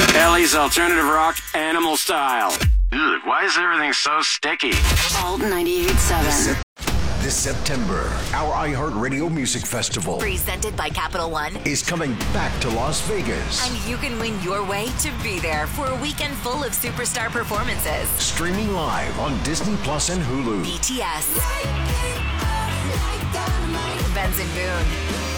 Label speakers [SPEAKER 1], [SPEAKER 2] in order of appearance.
[SPEAKER 1] Ellie's alternative rock, Animal Style. Dude, why is everything so sticky?
[SPEAKER 2] Alt 98.7.
[SPEAKER 3] This September, our iHeartRadio Music Festival
[SPEAKER 4] presented by Capital One
[SPEAKER 3] is coming back to Las Vegas.
[SPEAKER 4] And you can win your way to be there for a weekend full of superstar performances.
[SPEAKER 3] Streaming live on Disney Plus and Hulu.
[SPEAKER 4] BTS, Benson Boone,